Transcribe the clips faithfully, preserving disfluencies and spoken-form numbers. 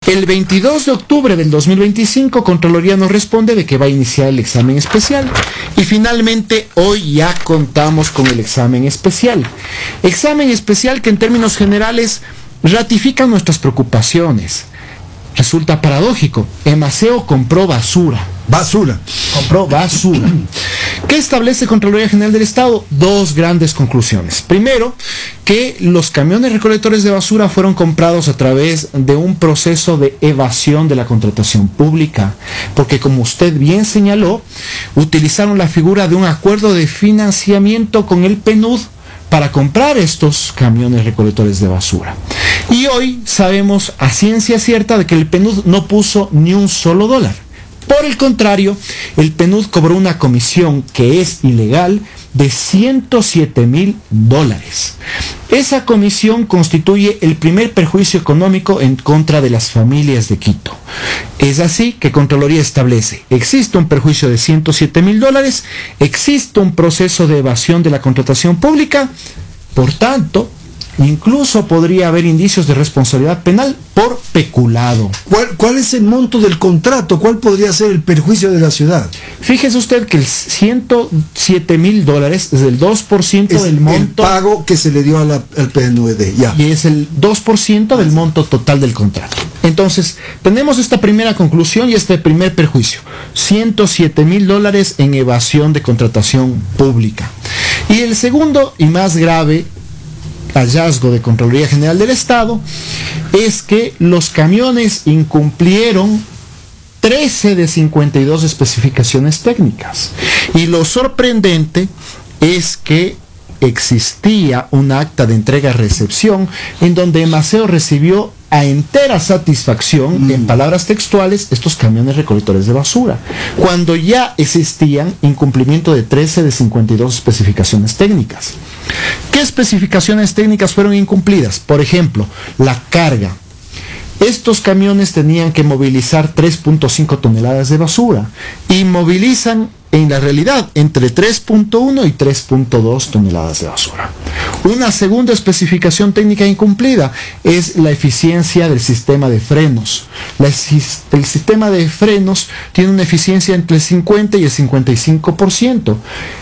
El veintidós de octubre del dos mil veinticinco, Contraloría nos responde de que va a iniciar el examen especial. Y finalmente, hoy ya contamos con el examen especial. Examen especial que en términos generales ratifica nuestras preocupaciones. Resulta paradójico. Emaceo compró basura. Basura. Compró basura. ¿Qué establece Contraloría General del Estado? Dos grandes conclusiones. Primero, que los camiones recolectores de basura fueron comprados a través de un proceso de evasión de la contratación pública, porque como usted bien señaló, utilizaron la figura de un acuerdo de financiamiento con el P N U D para comprar estos camiones recolectores de basura. Y hoy sabemos a ciencia cierta de que el P N U D no puso ni un solo dólar. Por el contrario, el P N U D cobró una comisión que es ilegal de ciento siete mil dólares. Esa comisión constituye el primer perjuicio económico en contra de las familias de Quito. Es así que Contraloría establece, existe un perjuicio de ciento siete mil dólares, existe un proceso de evasión de la contratación pública, por tanto, incluso podría haber indicios de responsabilidad penal por peculado. ¿Cuál, ¿Cuál es el monto del contrato? ¿Cuál podría ser el perjuicio de la ciudad? Fíjese usted que el ciento siete mil dólares es el dos por ciento es del monto. El pago que se le dio a la, al P N U D, ya. Y es el dos por ciento del monto total del contrato. Entonces, tenemos esta primera conclusión y este primer perjuicio. ciento siete mil dólares en evasión de contratación pública. Y el segundo y más grave hallazgo de Contraloría General del Estado es que los camiones incumplieron trece de cincuenta y dos especificaciones técnicas. Y lo sorprendente es que existía un acta de entrega-recepción en donde Emaceo recibió a entera satisfacción, mm. en palabras textuales, estos camiones recolectores de basura, cuando ya existían incumplimiento de trece de cincuenta y dos especificaciones técnicas. ¿Qué especificaciones técnicas fueron incumplidas? Por ejemplo, la carga. Estos camiones tenían que movilizar tres punto cinco toneladas de basura y movilizan en la realidad entre tres punto uno y tres punto dos toneladas de basura. Una segunda especificación técnica incumplida es la eficiencia del sistema de frenos. La, el sistema de frenos tiene una eficiencia entre el cincuenta y el cincuenta y cinco por ciento,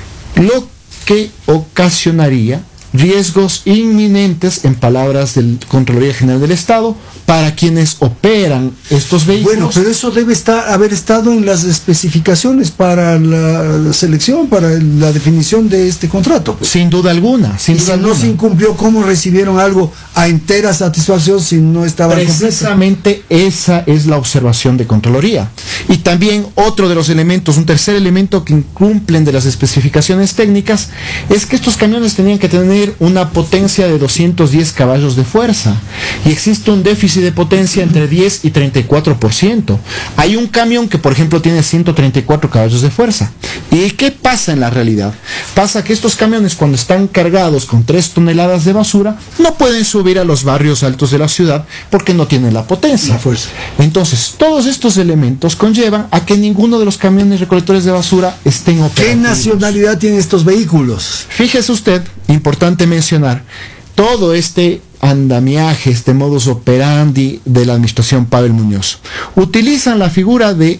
lo que ocasionaría riesgos inminentes, en palabras del Contraloría General del Estado, para quienes operan estos vehículos. Bueno, pero eso debe estar haber estado en las especificaciones para la, la selección, para la definición de este contrato. Sin duda alguna. Sin y duda si alguna. no se incumplió, ¿cómo recibieron algo a entera satisfacción si no estaba Precisamente completo? Esa es la observación de Contraloría. Y también otro de los elementos, un tercer elemento que incumplen de las especificaciones técnicas, es que estos camiones tenían que tener una potencia de doscientos diez caballos de fuerza y existe un déficit de potencia entre diez y treinta y cuatro por ciento. Hay un camión que por ejemplo tiene ciento treinta y cuatro caballos de fuerza. ¿Y qué pasa en la realidad? Pasa que estos camiones, cuando están cargados con tres toneladas de basura, no pueden subir a los barrios altos de la ciudad porque no tienen la potencia. La fuerza. Entonces, todos estos elementos conllevan a que ninguno de los camiones recolectores de basura estén operativos. ¿Qué nacionalidad tienen estos vehículos? Fíjese usted, importante mencionar, todo este andamiaje, este modus operandi de la administración Pavel Muñoz, utilizan la figura de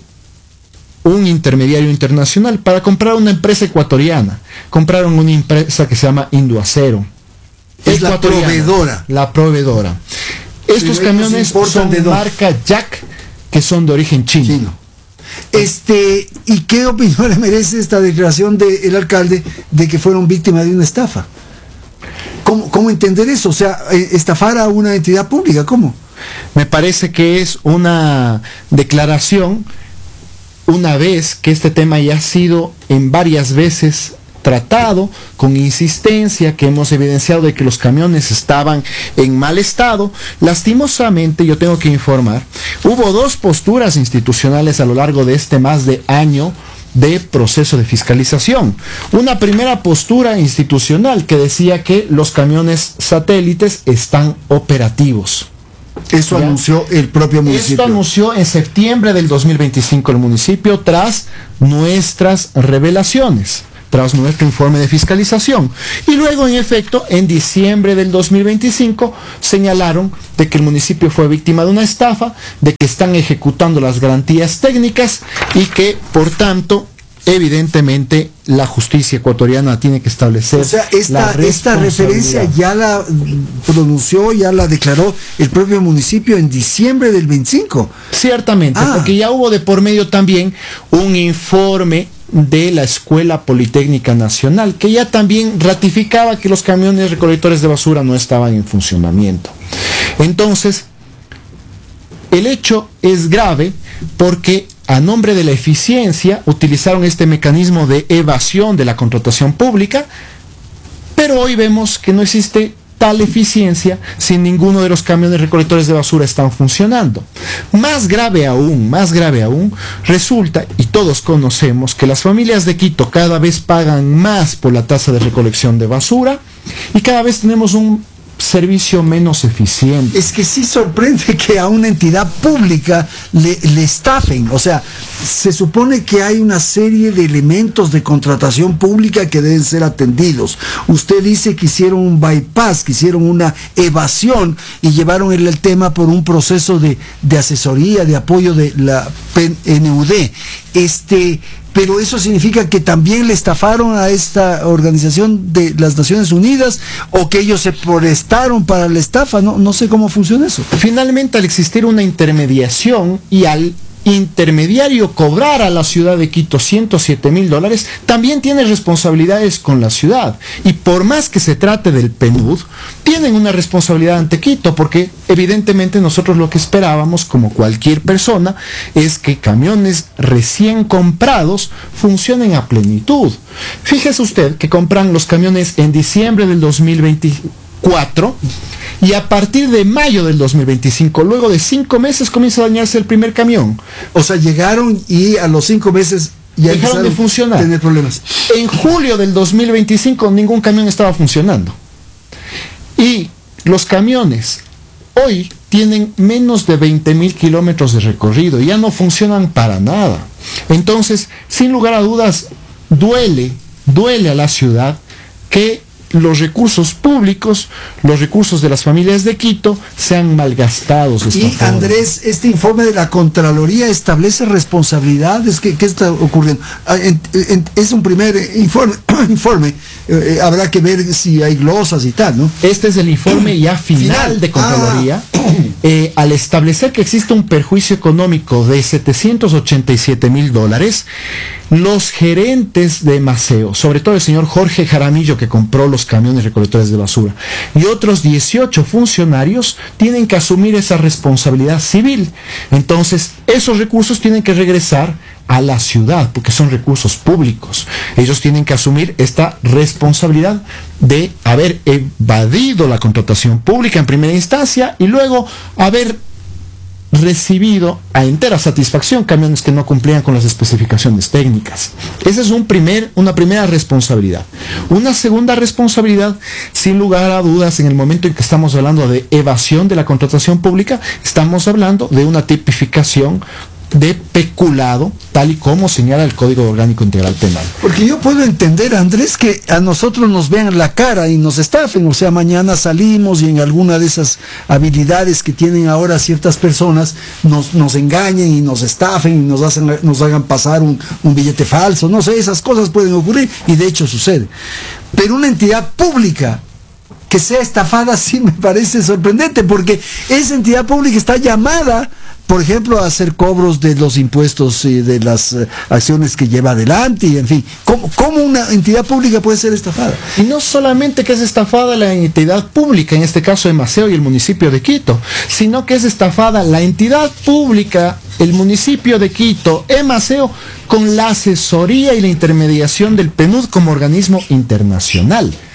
un intermediario internacional para comprar una empresa ecuatoriana. Compraron una empresa que se llama Induacero. Es la proveedora. La proveedora. Estos camiones son de marca Jack, que son de origen chino. chino. Este, ¿y qué opinión le merece esta declaración del alcalde de que fueron víctimas de una estafa? ¿Cómo, ¿Cómo entender eso? O sea, estafar a una entidad pública, ¿cómo? Me parece que es una declaración, una vez que este tema ya ha sido en varias veces tratado con insistencia, que hemos evidenciado de que los camiones estaban en mal estado. Lastimosamente, yo tengo que informar, hubo dos posturas institucionales a lo largo de este más de año de proceso de fiscalización. Una primera postura institucional que decía que los camiones satélites están operativos. Eso ¿Ya? anunció el propio municipio. Esto anunció en septiembre del dos mil veinticinco el municipio tras nuestras revelaciones. tras nuestro informe de fiscalización. Y luego, en efecto, en diciembre del dos mil veinticinco señalaron de que el municipio fue víctima de una estafa, de que están ejecutando las garantías técnicas y que, por tanto, evidentemente la justicia ecuatoriana tiene que establecer. O sea, esta, esta referencia ya la pronunció, ya la declaró el propio municipio en diciembre del veinticinco. Ciertamente, ah. porque ya hubo de por medio también un informe de la Escuela Politécnica Nacional, que ya también ratificaba que los camiones recolectores de basura no estaban en funcionamiento. Entonces, el hecho es grave porque a nombre de la eficiencia utilizaron este mecanismo de evasión de la contratación pública, pero hoy vemos que no existe tal eficiencia si ninguno de los camiones recolectores de basura están funcionando. Más grave aún, más grave aún, resulta, y todos conocemos, que las familias de Quito cada vez pagan más por la tasa de recolección de basura y cada vez tenemos un servicio menos eficiente. Es que sí sorprende que a una entidad pública le, le estafen. O sea, se supone que hay una serie de elementos de contratación pública que deben ser atendidos. Usted dice que hicieron un bypass, que hicieron una evasión y llevaron el, el tema por un proceso de, de asesoría, de apoyo de la P N U D. Este... Pero eso significa que también le estafaron a esta organización de las Naciones Unidas, o que ellos se prestaron para la estafa. No, no sé cómo funciona eso. Finalmente, al existir una intermediación y al intermediario cobrar a la ciudad de Quito ciento siete mil dólares, también tiene responsabilidades con la ciudad. Y por más que se trate del P N U D, tienen una responsabilidad ante Quito, porque evidentemente nosotros lo que esperábamos, como cualquier persona, es que camiones recién comprados funcionen a plenitud. Fíjese usted que compran los camiones en diciembre del dos mil veinticuatro, y a partir de mayo del dos mil veinticinco, luego de cinco meses, comienza a dañarse el primer camión. O sea, llegaron y a los cinco meses ya dejaron de funcionar. Tener problemas. En julio del dos mil veinticinco ningún camión estaba funcionando. Y los camiones hoy tienen menos de veinte mil kilómetros de recorrido, ya no funcionan para nada. Entonces, sin lugar a dudas, duele, duele a la ciudad que los recursos públicos, los recursos de las familias de Quito sean malgastados de esta y forma. Andrés, este informe de la Contraloría establece responsabilidades. ¿Qué, qué está ocurriendo? En, en, es un primer informe, informe. Eh, habrá que ver si hay glosas y tal, ¿no? Este es el informe ya final, final. de Contraloría. Ah. Eh, al establecer que existe un perjuicio económico de setecientos ochenta y siete mil dólares, los gerentes de Maceo, sobre todo el señor Jorge Jaramillo, que compró los camiones recolectores de basura, y otros dieciocho funcionarios tienen que asumir esa responsabilidad civil. Entonces, esos recursos tienen que regresar a la ciudad, porque son recursos públicos. Ellos tienen que asumir esta responsabilidad de haber evadido la contratación pública en primera instancia y luego haber recibido a entera satisfacción camiones que no cumplían con las especificaciones técnicas. Esa es un primer, una primera responsabilidad. Una segunda responsabilidad, sin lugar a dudas, en el momento en que estamos hablando de evasión de la contratación pública, estamos hablando de una tipificación de peculado, tal y como señala el Código Orgánico Integral Penal. Porque yo puedo entender, Andrés, que a nosotros nos vean la cara y nos estafen. O sea, mañana salimos y en alguna de esas habilidades que tienen ahora ciertas personas nos, nos engañen y nos estafen y nos, hacen, nos hagan pasar un, un billete falso. No sé, esas cosas pueden ocurrir y de hecho sucede. Pero una entidad pública que sea estafada sí me parece sorprendente, porque esa entidad pública está llamada, por ejemplo, a hacer cobros de los impuestos y de las uh, acciones que lleva adelante, y en fin, ¿cómo, ¿cómo una entidad pública puede ser estafada? Y no solamente que es estafada la entidad pública, en este caso de Maceo y el municipio de Quito, sino que es estafada la entidad pública, el municipio de Quito, Maceo, con la asesoría y la intermediación del P N U D como organismo internacional.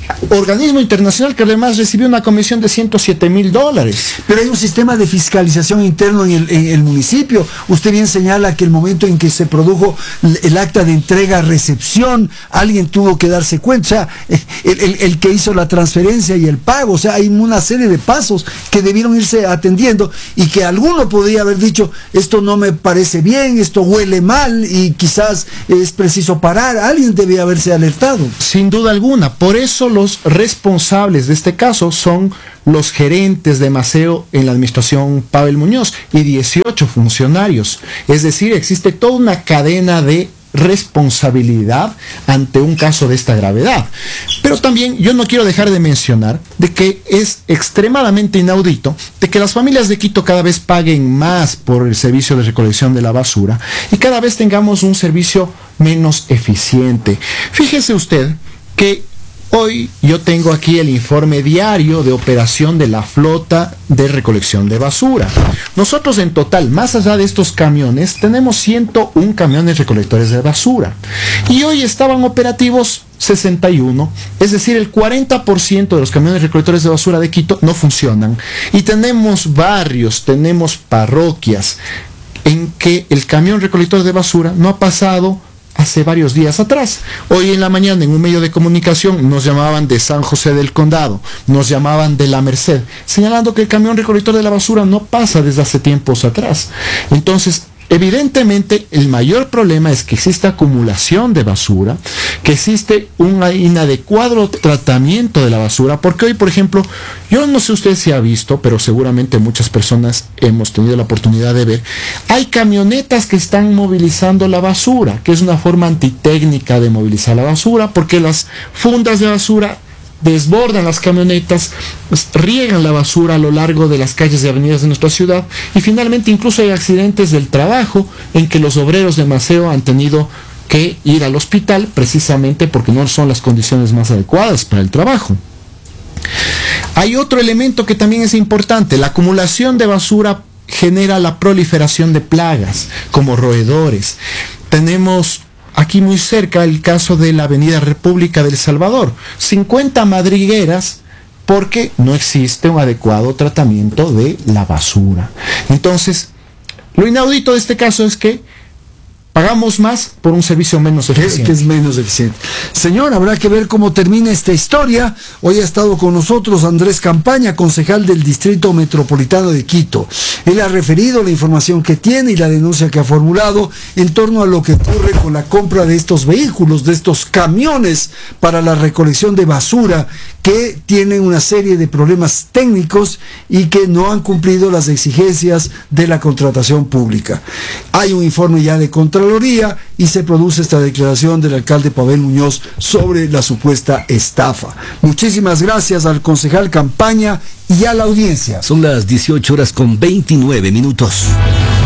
organismo internacional que además recibió una comisión de ciento siete mil dólares. Pero hay un sistema de fiscalización interno en el, en el municipio. Usted bien señala que el momento en que se produjo el, el acta de entrega-recepción, alguien tuvo que darse cuenta, o sea, el, el, el que hizo la transferencia y el pago, o sea, hay una serie de pasos que debieron irse atendiendo y que alguno podría haber dicho, esto no me parece bien, esto huele mal y quizás es preciso parar. Alguien debía haberse alertado. Sin duda alguna, por eso los responsables de este caso son los gerentes de Maceo en la administración Pavel Muñoz y dieciocho funcionarios. Es decir, existe toda una cadena de responsabilidad ante un caso de esta gravedad. Pero también yo no quiero dejar de mencionar de que es extremadamente inaudito de que las familias de Quito cada vez paguen más por el servicio de recolección de la basura y cada vez tengamos un servicio menos eficiente. Fíjese usted que hoy yo tengo aquí el informe diario de operación de la flota de recolección de basura. Nosotros en total, más allá de estos camiones, tenemos ciento uno camiones recolectores de basura. Y hoy estaban operativos sesenta y uno, es decir, el cuarenta por ciento de los camiones recolectores de basura de Quito no funcionan. Y tenemos barrios, tenemos parroquias en que el camión recolector de basura no ha pasado hace varios días atrás. Hoy en la mañana en un medio de comunicación nos llamaban de San José del Condado, nos llamaban de La Merced, señalando que el camión recolector de la basura no pasa desde hace tiempos atrás. Entonces, evidentemente, el mayor problema es que existe acumulación de basura, que existe un inadecuado tratamiento de la basura, porque hoy, por ejemplo, yo no sé usted si ha visto, pero seguramente muchas personas hemos tenido la oportunidad de ver, hay camionetas que están movilizando la basura, que es una forma antitécnica de movilizar la basura, porque las fundas de basura desbordan las camionetas, riegan la basura a lo largo de las calles y avenidas de nuestra ciudad y finalmente incluso hay accidentes del trabajo en que los obreros de Maceo han tenido que ir al hospital precisamente porque no son las condiciones más adecuadas para el trabajo. Hay otro elemento que también es importante, la acumulación de basura genera la proliferación de plagas como roedores. Tenemos aquí muy cerca el caso de la Avenida República del Salvador, cincuenta madrigueras porque no existe un adecuado tratamiento de la basura. Entonces, lo inaudito de este caso es que pagamos más por un servicio menos eficiente. Que es menos eficiente. Señor, habrá que ver cómo termina esta historia. Hoy ha estado con nosotros Andrés Campaña, concejal del Distrito Metropolitano de Quito. Él ha referido la información que tiene y la denuncia que ha formulado en torno a lo que ocurre con la compra de estos vehículos, de estos camiones para la recolección de basura, que tienen una serie de problemas técnicos y que no han cumplido las exigencias de la contratación pública. Hay un informe ya de Contraloría y se produce esta declaración del alcalde Pavel Muñoz sobre la supuesta estafa. Muchísimas gracias al concejal Campaña y a la audiencia. Son las dieciocho horas con veintinueve minutos.